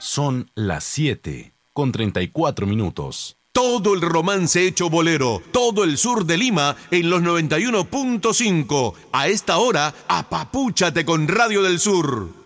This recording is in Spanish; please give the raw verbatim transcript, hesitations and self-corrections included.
Son las siete con treinta y cuatro minutos. Todo el romance hecho bolero, todo el sur de Lima en los noventa y uno punto cinco. A esta hora, apapúchate con Radio del Sur.